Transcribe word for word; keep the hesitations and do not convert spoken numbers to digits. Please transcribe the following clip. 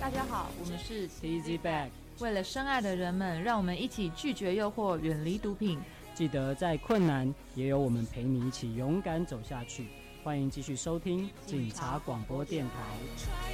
大家好，我们是 T Z Bag， 为了深爱的人们，让我们一起拒绝诱惑，远离毒品。 记得在困难也有我们陪你一起勇敢走下去。欢迎继续收听警察广播电台。